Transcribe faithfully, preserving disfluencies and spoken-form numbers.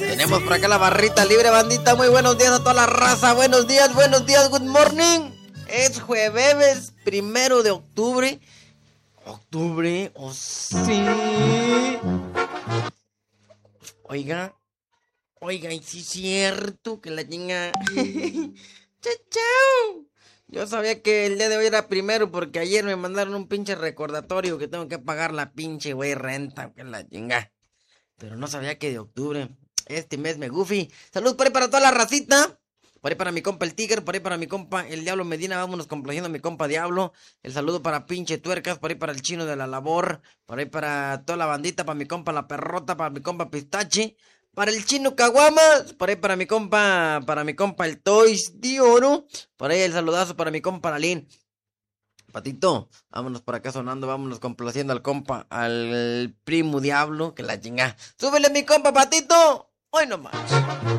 Tenemos por acá la barrita libre, bandita. Muy buenos días a toda la raza. Buenos días, buenos días, good morning. Es jueves primero de octubre. Octubre, oh sí. Oiga, oiga, y sí es cierto que la chinga. Chao, chao. Yo sabía que el día de hoy era primero porque ayer me mandaron un pinche recordatorio que tengo que pagar la pinche güey renta, que la chinga. Pero no sabía que de octubre. Este mes me goofy. Salud por ahí para toda la racita. Por ahí para mi compa el Tigre, por ahí para mi compa el Diablo Medina, vámonos complaciendo a mi compa Diablo. El saludo para pinche Tuercas, por ahí para el Chino de la Labor, por ahí para toda la bandita, para mi compa La Perrota, para mi compa Pistache, para el Chino Caguamas, por ahí para mi compa, para mi compa el Toys de Oro, por ahí el saludazo para mi compa Lalín. Patito, vámonos por acá sonando, vámonos complaciendo al compa, al primo Diablo, que la chinga. ¡Súbele mi compa, Patito! Hoy nomás.